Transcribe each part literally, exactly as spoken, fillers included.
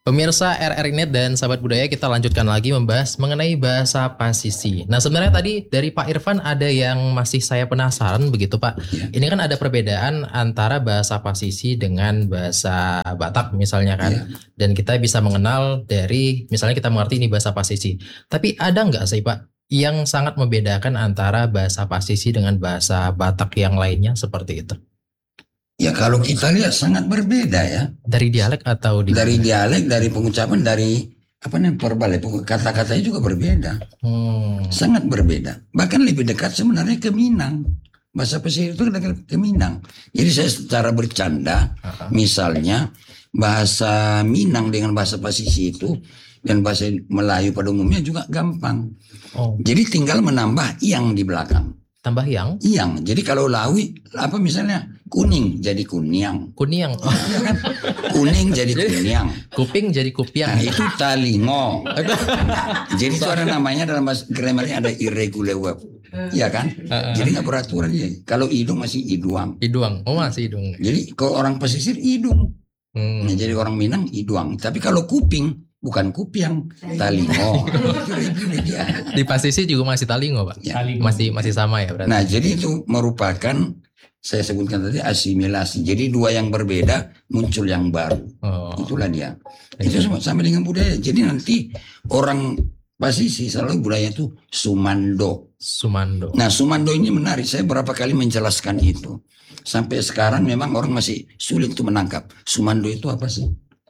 Pemirsa R R Net dan sahabat budaya, kita lanjutkan lagi membahas mengenai bahasa pasisi. Nah, sebenarnya tadi dari Pak Irfan ada yang masih saya penasaran begitu Pak. Ya. Ini kan ada perbedaan antara bahasa pasisi dengan bahasa Batak misalnya kan. Ya. Dan kita bisa mengenal dari misalnya kita mengerti ini bahasa pasisi. Tapi ada nggak sih Pak yang sangat membedakan antara bahasa pasisi dengan bahasa Batak yang lainnya seperti itu? Ya kalau kita lihat sangat berbeda ya. Dari dialek atau di Dari dialek, dari pengucapan, dari apa namanya perbalik kata-katanya juga berbeda. Hmm. Sangat berbeda. Bahkan lebih dekat sebenarnya ke Minang. Bahasa pesisir itu dekat ke Minang. Jadi saya secara bercanda, Uh-huh. misalnya bahasa Minang dengan bahasa pasisi itu dan bahasa Melayu pada umumnya juga gampang. Oh. Jadi tinggal menambah yang di belakang. Tambah yang? Yang. Jadi kalau lawi apa misalnya kuning jadi kuniang. Kuniang. Oh. Ya kan? Kuning jadi kuniang. Kuping jadi kupiang. Nah, itu talingo. Jadi itu ada namanya dalam bahasa grammarnya ada irregular verb. Iya kan? Uh-uh. Jadi nggak beraturan ya. Kalau hidung masih iduang. Iduang. Oh masih hidung. Jadi kalau orang pesisir hidung. Hmm. Nah, jadi orang Minang iduang. Tapi kalau kuping bukan kupiang, talingo. Itu regular dia. Di pasisi juga masih talingo Pak. Ya. Masih masih sama ya berarti. Nah, jadi itu merupakan saya sebutkan tadi asimilasi. Jadi dua yang berbeda muncul yang baru. Oh. Itulah dia. Itu sama, sama dengan budaya. Jadi nanti orang pasisi selalu budaya itu Sumando. Sumando. Nah, Sumando ini menarik. Saya berapa kali menjelaskan itu. Sampai sekarang memang orang masih sulit untuk menangkap. Sumando itu apa sih?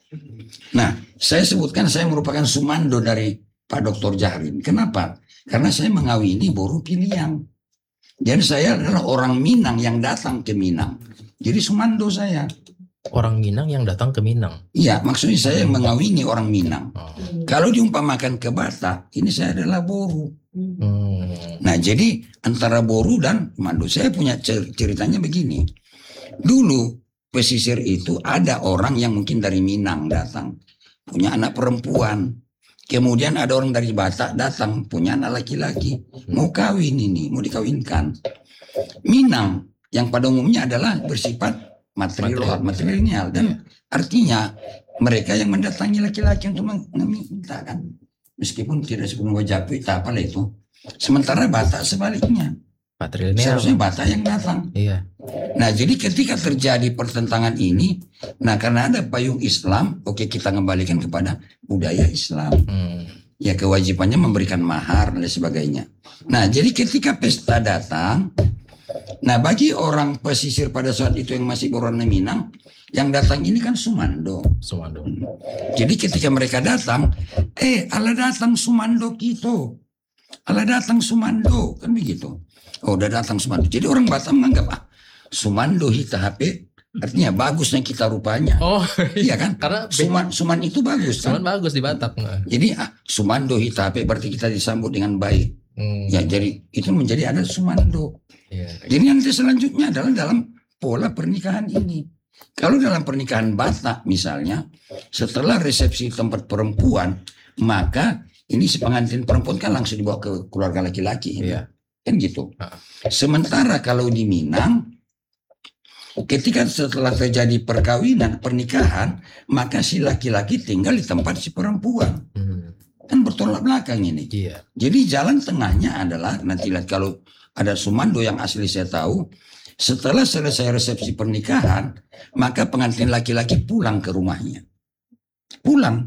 Nah, saya sebutkan saya merupakan Sumando dari Pak Doktor Jahrin. Kenapa? Karena saya mengawini Boru Piliang. Jadi saya adalah orang Minang yang datang ke Minang. Jadi Sumando saya. Orang Minang yang datang ke Minang. Iya, maksudnya saya mengawini orang Minang. Oh. Kalau diumpamakan ke Batak, ini saya adalah Boru. Hmm. Nah, jadi antara Boru dan Sumando, saya punya cer- ceritanya begini. Dulu pesisir itu ada orang yang mungkin dari Minang datang, punya anak perempuan. Kemudian ada orang dari Batak datang, punya anak laki-laki, mau kawin ini, mau dikawinkan. Minang yang pada umumnya adalah bersifat material, material dan artinya mereka yang mendatangi laki-laki untuk meminta kan, meskipun tidak sepenuhnya wajib tak apalah itu. Sementara Batak sebaliknya, Patrilineal. seharusnya Batak yang datang. Iya. Nah, jadi ketika terjadi pertentangan ini, nah karena ada payung Islam, oke kita kembalikan kepada budaya Islam. Hmm. Ya kewajibannya memberikan mahar dan sebagainya. Nah, jadi ketika pesta datang, nah bagi orang pesisir pada saat itu yang masih berwarna Minang, yang datang ini kan Sumando. Sumando. Jadi ketika mereka datang, eh ala datang Sumando gitu. Ala datang Sumando, kan begitu. Oh udah datang Sumando. Jadi orang Batam menganggap ah Sumando hita H P artinya bagusnya kita rupanya. Oh Iya kan? Karena Suman, Suman itu bagus kan? Suman bagus di Batak. Jadi ah Sumando hita H P berarti kita disambut dengan baik. Hmm. Ya jadi itu menjadi ada Sumando. Iya. Jadi nanti selanjutnya adalah dalam pola pernikahan ini. Kalau dalam pernikahan Batak misalnya, setelah resepsi tempat perempuan, maka ini si pengantin perempuan kan langsung dibawa ke keluarga laki-laki. Iya. Kan gitu. Sementara kalau di Minang, ketika setelah terjadi perkawinan, pernikahan, maka si laki-laki tinggal di tempat si perempuan. Hmm. Kan bertolak belakang ini. Iya. Jadi jalan tengahnya adalah, nanti lihat kalau ada Sumando yang asli saya tahu, setelah selesai resepsi pernikahan, maka pengantin laki-laki pulang ke rumahnya. Pulang.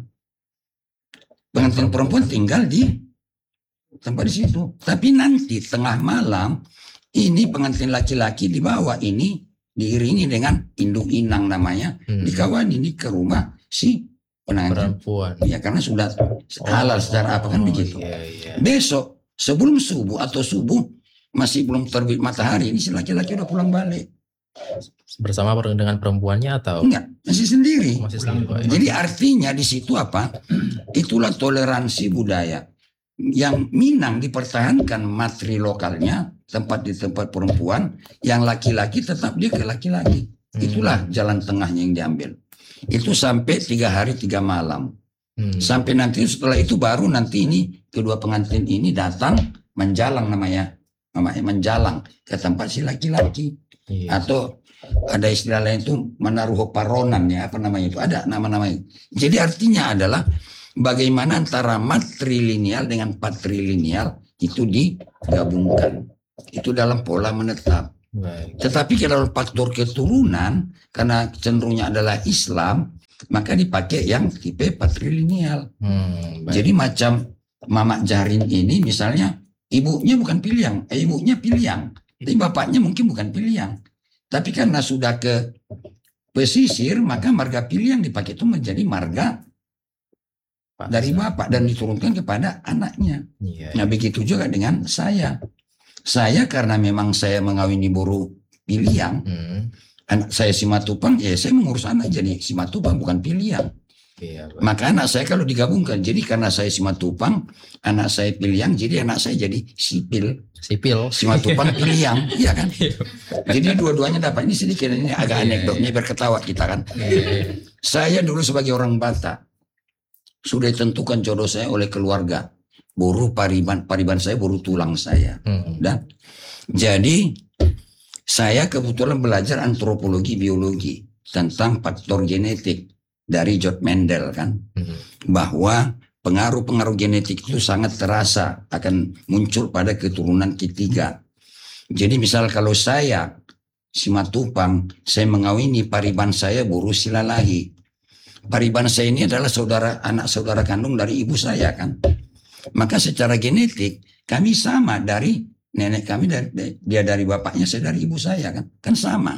Pengantin perempuan tinggal di tempat di situ. Tapi nanti tengah malam, ini pengantin laki-laki dibawa ini, diiringi dengan induk inang namanya, Hmm. dikawan ini ke rumah si pengantin. Perempuan. Ya karena sudah halal secara apa kan Oh, begitu. Iya, iya. Besok sebelum subuh atau subuh masih belum terbit matahari ini si laki-laki udah pulang balik. Bersama dengan perempuannya atau Enggak, masih sendiri. masih sendiri Pak? Jadi artinya di situ apa? Itulah toleransi budaya. Yang Minang dipertahankan materi lokalnya, tempat di tempat perempuan, yang laki-laki tetap dia ke laki-laki. Itulah jalan tengahnya yang diambil. Itu sampai tiga hari tiga malam. Hmm. Sampai nanti setelah itu baru nanti ini kedua pengantin ini datang menjalang namanya, namanya menjalang ke tempat si laki-laki. Iya. Atau ada istilah lain itu menaruh paronan ya, apa namanya itu, ada nama-namanya. Jadi artinya adalah bagaimana antara matrilineal dengan patrilineal itu digabungkan. Itu dalam pola menetap. Baik. Tetapi kalau faktor keturunan, karena cenderungnya adalah Islam, maka dipakai yang tipe patrilineal. Hmm, baik. Jadi macam Mama Jarin ini misalnya ibunya bukan Piliang, eh, ibunya Piliang, tapi bapaknya mungkin bukan Piliang. Tapi karena sudah ke pesisir, maka marga Piliang dipakai itu menjadi marga Pak dari Zah. bapak dan diturunkan kepada anaknya. Iya. Nah begitu juga dengan saya. Saya karena memang saya mengawini boru Piliang, Hmm, anak saya Simatupang, ya saya mengurus anak jadi Simatupang bukan Piliang. iya, Pak. Maka anak saya kalau digabungkan, jadi karena saya Simatupang, anak saya Piliang, jadi anak saya jadi sipil. Sipil. Simatupang Piliang, iya kan? Jadi dua-duanya dapat. Ini sedikit, ini agak Iya, anekdot, iya. ini berketawa kita kan. Iya. Saya dulu sebagai orang Batak, sudah ditentukan jodoh saya oleh keluarga. Boru pariban, pariban saya boru tulang saya. Hmm. Dan jadi saya kebetulan belajar antropologi biologi tentang faktor genetik dari George Mendel kan, Hmm. bahwa pengaruh-pengaruh genetik itu sangat terasa akan muncul pada keturunan ketiga. Jadi misal kalau saya Simatupang, saya mengawini pariban saya boru Silalahi. Pariban saya ini adalah saudara anak saudara kandung dari ibu saya kan. Maka secara genetik kami sama dari nenek kami, dari, dia dari bapaknya, saya dari ibu saya kan, kan sama.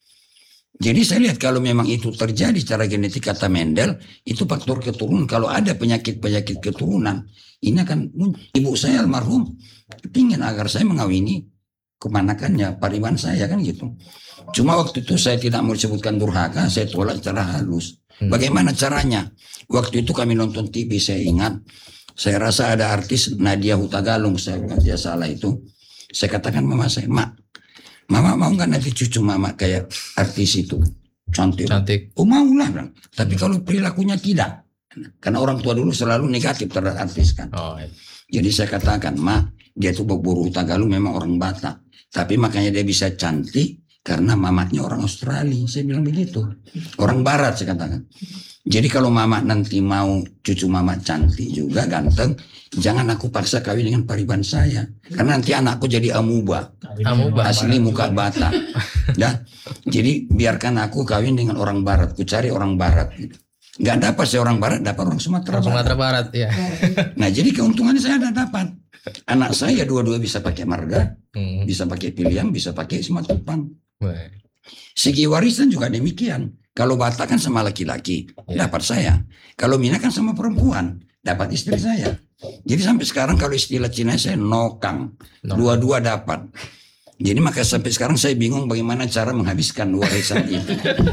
Jadi saya lihat kalau memang itu terjadi secara genetik kata Mendel, itu faktor keturunan. Kalau ada penyakit-penyakit keturunan, ini akan muncul. Ibu saya almarhum ingin agar saya mengawini kemanakannya pariban saya kan gitu. Cuma waktu itu saya tidak mau disebutkan durhaka, saya tolak secara halus. Bagaimana caranya? Waktu itu kami nonton T V, saya ingat. Saya rasa ada artis Nadia Hutagalung, saya bukan dia salah itu. Saya katakan mama saya, Mak, Mama mau nggak nanti cucu mama kayak artis itu? Cantik. Cantik. Oh maulah, bang. Tapi kalau perilakunya tidak. Karena orang tua dulu selalu negatif terhadap artis kan. Oh, iya. Jadi saya katakan, Mak, dia tuh berburu Hutagalung memang orang Batak. Tapi makanya dia bisa cantik karena mamanya orang Australia. Saya bilang begitu. Orang Barat saya katakan. Jadi kalau mama nanti mau cucu mama cantik juga, ganteng, jangan aku paksa kawin dengan pariban saya. Karena nanti anakku jadi amuba. Amuba. Asli muka Batak. Dah. Jadi biarkan aku kawin dengan orang Barat. Ku cari orang Barat. Gitu. Gak dapat saya orang Barat, dapat orang Sumatera Barat. Sumatera Barat, ya. Nah jadi keuntungannya saya ada dapat. Anak saya dua-dua bisa pakai marga, Hmm. bisa pakai Piliang, bisa pakai Simatupang. Baik. Segi warisan juga demikian. Kalau Batak kan sama laki-laki, Ya. dapat saya. Kalau Minang kan sama perempuan, dapat istri saya. Jadi sampai sekarang kalau istilah Cina saya nokang, No. dua-dua dapat. Jadi maka sampai sekarang saya bingung bagaimana cara menghabiskan warisan itu.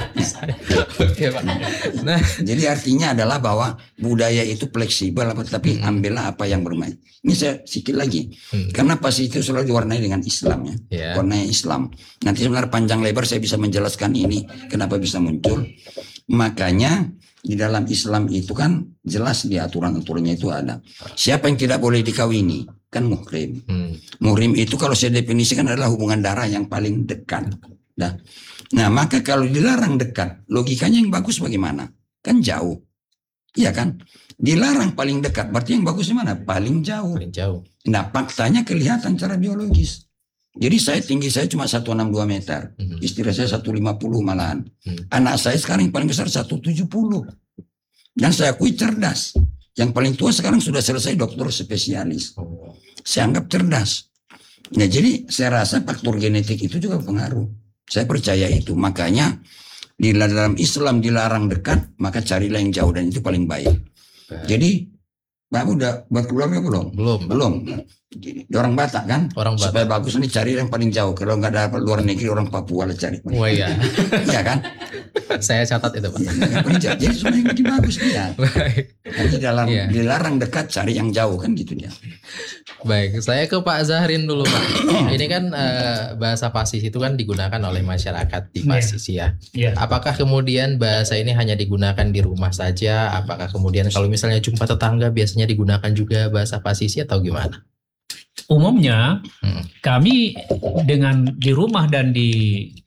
Oke, Pak. Nah, Jadi artinya adalah bahwa budaya itu fleksibel, tapi ambillah apa yang bermain. Ini saya sedikit lagi, Hmm. karena pasti itu selalu diwarnai dengan Islam ya, Ya. warnanya Islam. Nanti sebenarnya panjang lebar saya bisa menjelaskan ini kenapa bisa muncul. Makanya di dalam Islam itu kan jelas di aturan-aturannya itu ada. Siapa yang tidak boleh dikawini kan muhrim. Hmm. Muhrim itu kalau saya definisikan adalah hubungan darah yang paling dekat. Nah, nah maka kalau dilarang dekat, logikanya yang bagus bagaimana? Kan jauh. Iya kan? Dilarang paling dekat, berarti yang bagus di mana? Paling jauh. Paling jauh. Nah, faktanya kelihatan secara biologis. Jadi saya tinggi saya cuma seratus enam puluh dua meter. Hmm. Istri saya seratus lima puluh malahan. Hmm. Anak saya sekarang yang paling besar seratus tujuh puluh. Dan saya akui cerdas. Yang paling tua sekarang sudah selesai dokter spesialis. Oh. Saya anggap cerdas. Nah jadi saya rasa faktor genetik itu juga pengaruh. Saya percaya itu. Makanya di dalam Islam dilarang dekat, maka carilah yang jauh dan itu paling baik. Baik. Jadi Pak udah berkeluarga belum? Belum, Pak. Belum. Jadi, orang Batak kan? Orang Batak. Supaya bagus ini cari yang paling jauh. Kalau nggak dapat luar negeri orang Papua lah cari. Wah, iya. Iya kan? Saya catat itu, Pak. Yang paling jauh. Jadi sebenarnya yang lebih bagus dia. Baik. Jadi dalam Iya. dilarang dekat cari yang jauh kan gitu dia. Baik, saya ke Pak Zahrin dulu, Pak. Ini kan eh, bahasa Pasisi itu kan digunakan oleh masyarakat di Iya. Pasisi ya. Iya. Apakah kemudian bahasa ini hanya digunakan di rumah saja? Apakah kemudian kalau misalnya jumpa tetangga biasanya digunakan juga bahasa Pasisi atau gimana? Umumnya Hmm. kami dengan di rumah dan di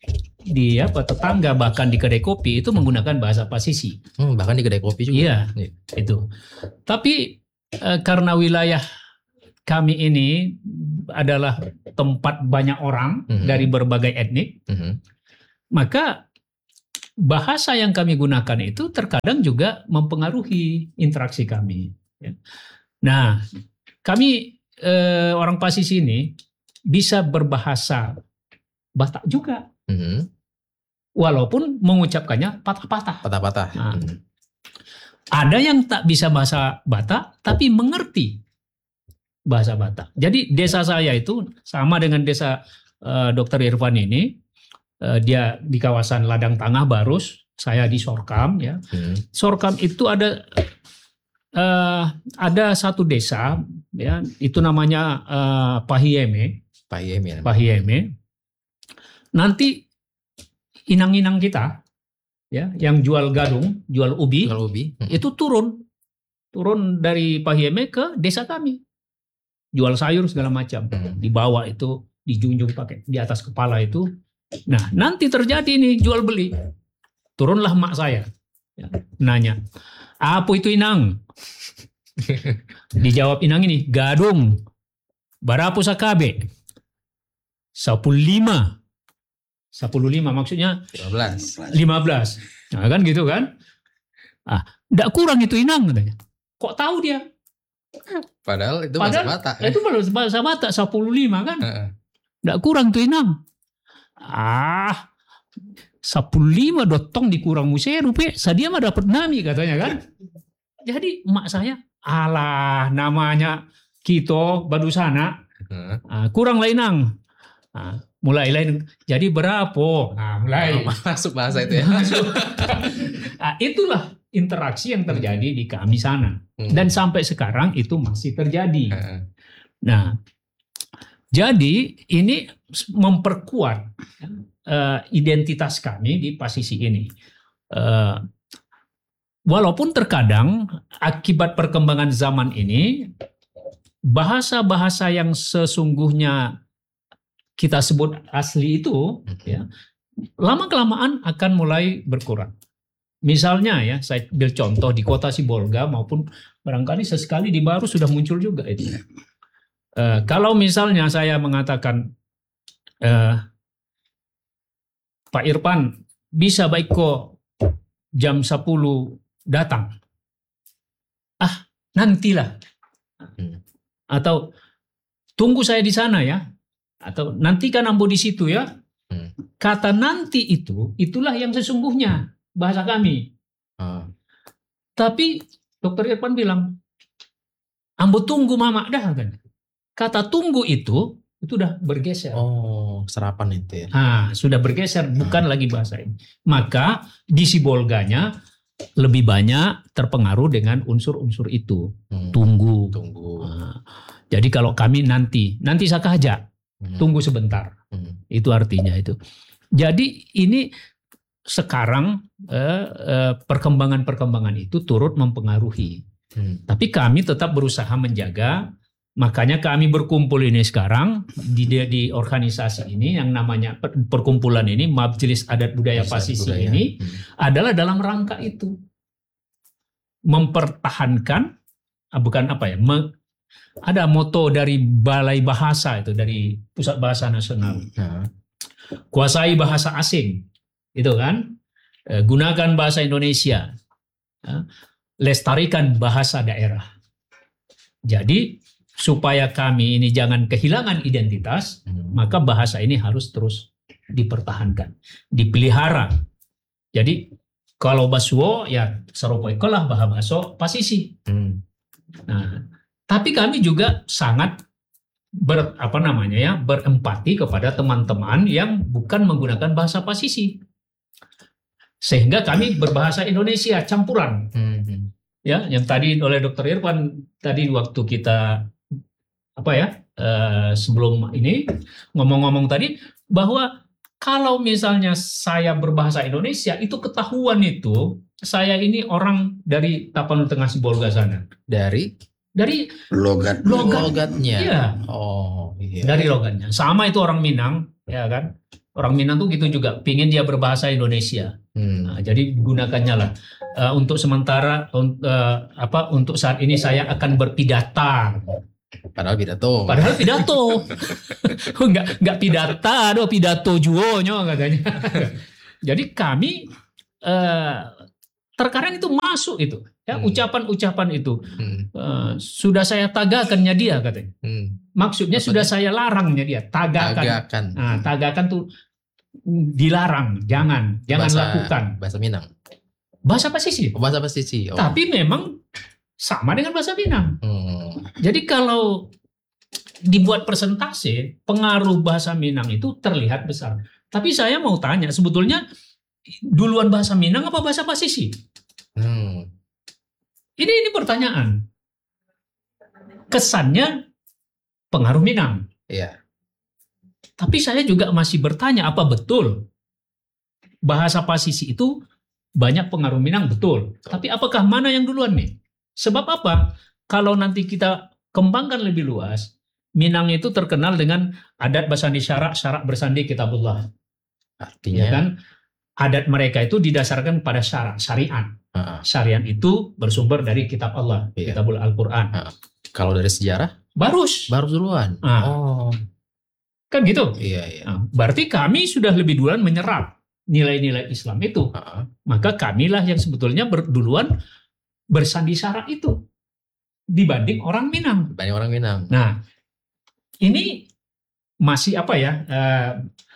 di apa tetangga bahkan di kedai kopi itu menggunakan bahasa pasisi. Hmm, bahkan di kedai kopi juga. Iya, Iya. itu. Tapi eh, karena wilayah kami ini adalah tempat banyak orang Mhm. dari berbagai etnik, Mhm. maka bahasa yang kami gunakan itu terkadang juga mempengaruhi interaksi kami. ya. Nah, kami eh, orang Pasisi ini bisa berbahasa Batak juga, Mhm. walaupun mengucapkannya patah-patah. Patah-patah. Nah. Mhm. Ada yang tak bisa bahasa Batak, tapi mengerti bahasa Batak. Jadi desa saya itu sama dengan desa eh, dokter Irfan ini, eh, dia di kawasan Ladang Tangah Barus, saya di Sorkam. Ya, Mhm. Sorkam itu ada eh, ada satu desa, ya, itu namanya eh, Pahieme, Pak Yem ya. Pahieme. Nanti inang-inang kita, ya, yang jual gadung, jual ubi, Kalau ubi. Mhm. itu turun, turun dari Pahieme ke desa kami, jual sayur segala macam, Mhm. dibawa itu dijunjung pakai di atas kepala itu. Nah, nanti terjadi nih jual beli, turunlah mak saya, ya, nanya, apa itu inang? Dijawab inang ini, gadung, berapa sakabe? Sepuluh lima, sepuluh lima maksudnya lima belas. lima belas. Nah, kan gitu kan? Ah, enggak kurang itu inang katanya. Kok tahu dia? Padahal itu Padahal bahasa Batak. Itu baru bahasa Batak sepuluh lima kan? Heeh. Enggak kurang tuh inang. Ah, sepuluh lima dotong dikurang museru pe, sadia mah dapat nami katanya kan. Jadi emak saya, alah namanya Kito Badusana, Heeh. ah, kurang lah inang. Ah, mulai lain jadi berapa? Nah, mulai. Oh, masuk bahasa itu ya. Ah, itulah interaksi yang terjadi di kami sana. Hmm. Dan sampai sekarang itu masih terjadi. Heeh. Nah, jadi ini memperkuat eh, identitas kami di Pasisi ini. Eh, walaupun terkadang akibat perkembangan zaman ini, bahasa-bahasa yang sesungguhnya kita sebut asli itu, ya, lama-kelamaan akan mulai berkurang. Misalnya ya, saya ambil contoh di kota Sibolga maupun barangkali sesekali di Baru sudah muncul juga itu. Iya. Eh, kalau misalnya saya mengatakan, eh, Pak Irfan bisa baik kok jam sepuluh datang. Ah, nantilah. Hmm. Atau tunggu saya di sana ya. Atau nantikan ambo di situ ya. Hmm. Kata nanti itu, itulah yang sesungguhnya bahasa kami. Oh. Tapi dokter Irfan bilang, ambo tunggu mama dah kan. Kata tunggu itu, itu udah bergeser. Oh, serapan itu ya. Nah, sudah bergeser, bukan lagi bahasa ini. Maka di Sibolganya lebih banyak terpengaruh dengan unsur-unsur itu. Hmm. Tunggu. Tunggu. Nah, jadi kalau kami nanti, nanti sakaja, Hmm. tunggu sebentar. Hmm. Itu artinya itu. Jadi ini sekarang eh, eh, perkembangan-perkembangan itu turut mempengaruhi. Hmm. Tapi kami tetap berusaha menjaga. Makanya kami berkumpul ini sekarang di di organisasi ini yang namanya per- perkumpulan ini Majelis Adat Budaya Bahasa Pasisi budaya. ini Hmm. adalah dalam rangka itu mempertahankan, ah, bukan apa ya, me- ada moto dari Balai Bahasa itu dari Pusat Bahasa Nasional, Nah. kuasai bahasa asing, itu kan. Eh, gunakan bahasa Indonesia, ya. Lestarikan bahasa daerah. Jadi supaya kami ini jangan kehilangan identitas, Hmm. maka bahasa ini harus terus dipertahankan, dipelihara. Jadi kalau basuo ya serupa ikolah bahasa Pasisi. Hmm. Nah, tapi kami juga sangat ber apa namanya ya berempati kepada teman-teman yang bukan menggunakan bahasa Pasisi, sehingga kami berbahasa Indonesia campuran. Hmm. Ya, yang tadi oleh dokter Irfan tadi waktu kita apa ya eh, sebelum ini ngomong-ngomong tadi bahwa kalau misalnya saya berbahasa Indonesia itu ketahuan itu saya ini orang dari Tapanuli Tengah Sibolga sana, Dari dari Logat. Logat. logatnya. Iya. Oh, iya. dari logatnya sama itu orang Minang ya kan, Orang Minang tuh gitu juga, pingin dia berbahasa Indonesia. Hmm. Nah, jadi gunakannya lah. Uh, untuk sementara, uh, apa untuk saat ini saya akan berpidata. Padahal pidato. Padahal pidato. Enggak enggak pidata, aduh pidato juonyo katanya. Jadi kami uh, terkadang itu masuk itu, ya Hmm. ucapan-ucapan itu Hmm. uh, sudah saya tagakannya dia katanya. Hmm. Maksudnya Maksudnya? sudah saya larangnya dia, tagakan. Tagakan. Nah, tagakan tuh dilarang, jangan, jangan Bahasa- lakukan. Bahasa Minang. Bahasa pasisi. Oh, bahasa pasisi. Oh. Tapi memang sama dengan bahasa Minang. Hmm. Jadi kalau dibuat persentase, pengaruh bahasa Minang itu terlihat besar. Tapi saya mau tanya, sebetulnya duluan bahasa Minang apa bahasa pasisi? Hmm. Ini ini pertanyaan. Kesannya pengaruh Minang. Iya. Tapi saya juga masih bertanya, apa betul bahasa pasisi itu banyak pengaruh Minang? Betul. Tapi apakah mana yang duluan nih? Sebab apa? Kalau nanti kita kembangkan lebih luas, Minang itu terkenal dengan adat bersandi syarak, syarak bersandi kitabullah. Artinya. Ya kan? Adat mereka itu didasarkan pada syarak, syariat. Ah, Syariat itu bersumber dari kitab Allah, Iya. kitabul Al-Quran. ah. Kalau dari sejarah, Barus. baru duluan. Ah. Oh. Kan gitu. Iya, iya. Nah, berarti kami sudah lebih duluan menyerap nilai-nilai Islam itu. Ah, Maka kamilah yang sebetulnya berduluan bersandi syarak itu dibanding orang Minang. banyak orang Minang. Nah, ini masih apa ya? eh,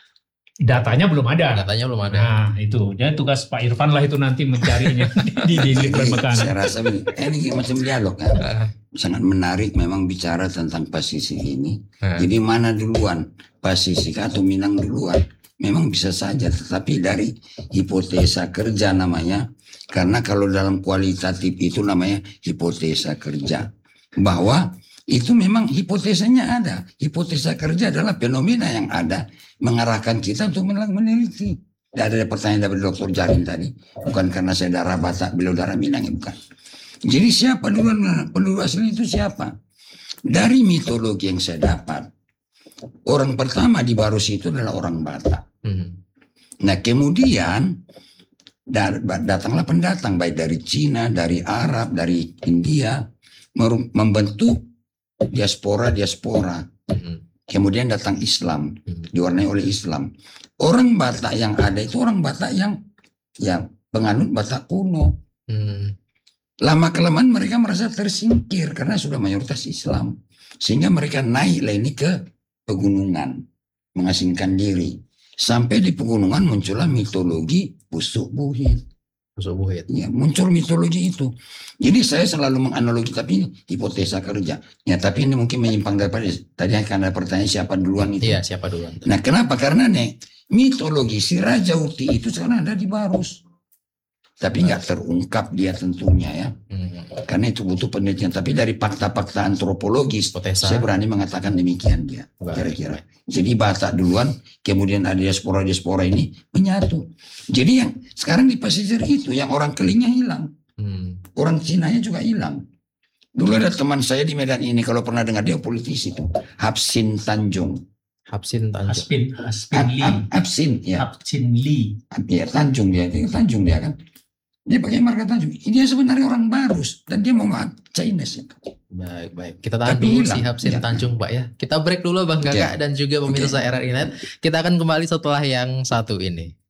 datanya belum ada. Datanya belum ada. Nah, itu. Ya tugas Pak Irfan lah itu nanti mencarinya di di di Jadi, permekan. saya rasa begini, eh, ini macam dialog kan. Ah, Sangat menarik memang bicara tentang pasisi ini. ah. Jadi mana duluan, pasisi atau Minang duluan? Memang bisa saja, tetapi dari hipotesa kerja namanya. Karena kalau dalam kualitatif itu namanya hipotesa kerja. Bahwa itu memang hipotesanya ada. Hipotesa kerja adalah fenomena yang ada mengarahkan kita untuk meneliti. Ada pertanyaan dari Doktor Jarin tadi. Bukan karena saya darah Batak, beliau darah Minang, ya bukan. Jadi siapa duluan penduduk asli itu siapa? Dari mitologi yang saya dapat, orang pertama di Barus itu adalah orang Batak. Hmm. Nah kemudian dar- datanglah pendatang baik dari Cina, dari Arab, dari India, meru- membentuk diaspora-diaspora. Hmm. Kemudian datang Islam, Hmm. diwarnai oleh Islam. Orang Batak yang ada itu orang Batak yang ya penganut Batak kuno. Hmm. Lama kelamaan mereka merasa tersingkir karena sudah mayoritas Islam. Sehingga mereka naiklah ini ke pegunungan, mengasingkan diri. Sampai di pegunungan muncullah mitologi Pusuk Buhit. Pusuk Buhit. Ya, muncul mitologi itu. Jadi saya selalu menganalogi, tapi ini hipotesa kerja. Ya, tapi ini mungkin menyimpang daripada tadi akan ada pertanyaan siapa duluan itu. Iya, siapa duluan? Nah, kenapa? Karena nih mitologi si Raja Uti itu sekarang ada di Barus. Tapi nggak terungkap dia tentunya ya. Hmm. Karena itu butuh penelitian. Tapi dari fakta-fakta antropologis, Hipotesa. saya berani mengatakan demikian dia. Baik, Kira-kira. baik. Jadi Batak duluan, kemudian ada diaspora-diaspora ini menyatu. Jadi yang sekarang di pesisir itu, yang orang kelingnya hilang. Hmm. Orang Cinanya juga hilang. Dulu ada teman saya di Medan ini, kalau pernah dengar dia politisi itu. Hapsin Tanjung. Hapsin Tanjung. Aspin, Aspin Hap, Lee. Hap, Hapsin, ya. Hapsin Lee. Ya, Tanjung dia, dia Tanjung dia kan. Dia pakai marga Tanjung. Dia sebenarnya orang Barus dan dia mau nggak Chinese. Baik, baik. Kita tahan Tapi dulu hilang. si Hapsin Ya. Tanjung, Pak ya. Kita break dulu Bang Kakak Ya. dan juga pemirsa Oke. R R I Net. Kita akan kembali setelah yang satu ini.